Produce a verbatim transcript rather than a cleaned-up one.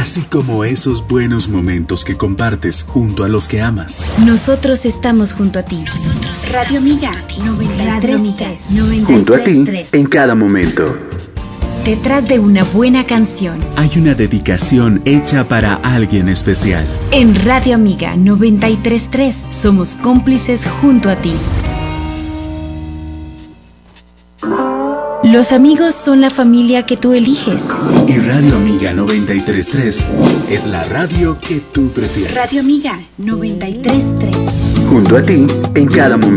así como esos buenos momentos que compartes junto a los que amas. Nosotros estamos junto a ti. Nosotros Radio Amiga noventa y tres punto tres. Junto a ti en cada momento. Detrás de una buena canción hay una dedicación hecha para alguien especial. En Radio Amiga noventa y tres punto tres somos cómplices junto a ti. Los amigos son la familia que tú eliges. Y Radio Amiga noventa y tres punto tres es la radio que tú prefieres. Radio Amiga noventa y tres punto tres. Junto a ti en cada momento.